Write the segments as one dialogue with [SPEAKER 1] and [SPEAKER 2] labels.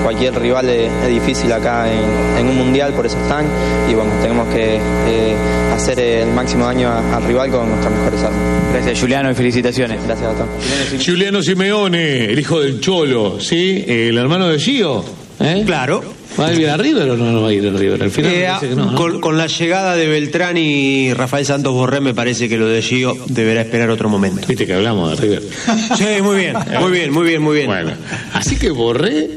[SPEAKER 1] cualquier rival es difícil acá en un mundial, por eso están, y bueno, tenemos que hacer el máximo daño al rival con nuestras mejores armas.
[SPEAKER 2] Gracias, Juliano, y felicitaciones.
[SPEAKER 1] Gracias, Gastón.
[SPEAKER 3] Giuliano Simeone, el hijo del Cholo, ¿sí? El hermano de Gio, ¿eh?
[SPEAKER 4] Claro.
[SPEAKER 3] ¿Va a ir a River o no va a ir a River? Al final parece que no, ¿no?
[SPEAKER 4] Con la llegada de Beltrán y Rafael Santos Borré, me parece que lo de Gio deberá esperar otro momento.
[SPEAKER 3] Viste que hablamos de River.
[SPEAKER 4] Sí, muy bien.
[SPEAKER 3] Bueno, así que Borré,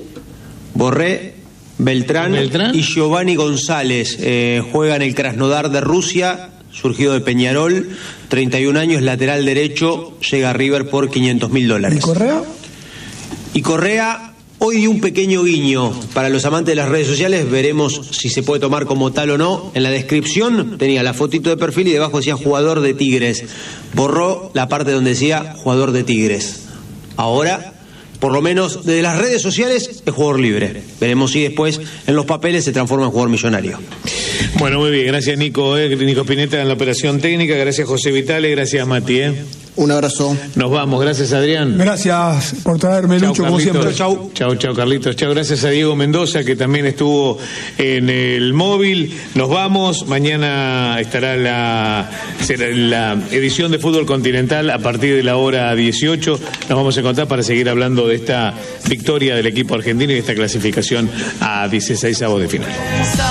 [SPEAKER 4] Beltrán y Giovanni González juegan el Krasnodar de Rusia, surgido de Peñarol, 31 años, lateral derecho, llega a River por $500.000.
[SPEAKER 5] ¿Y Correa?
[SPEAKER 4] Y Correa hoy dio un pequeño guiño para los amantes de las redes sociales, veremos si se puede tomar como tal o no. En la descripción tenía la fotito de perfil y debajo decía jugador de Tigres. Borró la parte donde decía jugador de Tigres. Ahora, por lo menos desde las redes sociales, es jugador libre. Veremos si después en los papeles se transforma en jugador millonario.
[SPEAKER 3] Bueno, muy bien, gracias Nico Spinetta en la operación técnica, gracias José Vitale, gracias Mati.
[SPEAKER 6] Un abrazo.
[SPEAKER 3] Nos vamos, gracias Adrián.
[SPEAKER 5] Gracias por traerme,
[SPEAKER 3] Chau,
[SPEAKER 5] Lucho, como
[SPEAKER 3] Carlitos.
[SPEAKER 5] siempre.
[SPEAKER 3] Chau Carlitos, chau, gracias a Diego Mendoza que también estuvo en el móvil. Nos vamos, mañana será la edición de Fútbol Continental a partir de la hora 18. Nos vamos a encontrar para seguir hablando de esta victoria del equipo argentino y de esta clasificación a 16avos de final.